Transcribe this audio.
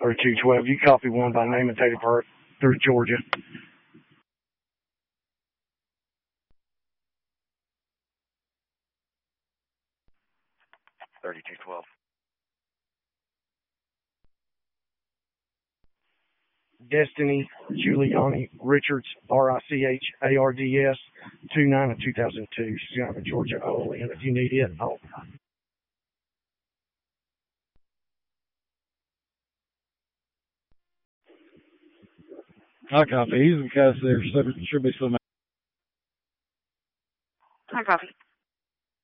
3212. You copy one by name and date of birth through Georgia. Destiny Giuliani Richards, RICHARDS, 29 of 2002. She's out of Georgia only, and if you need it, I'll. I copy. He's in custody. There should be some. I copy.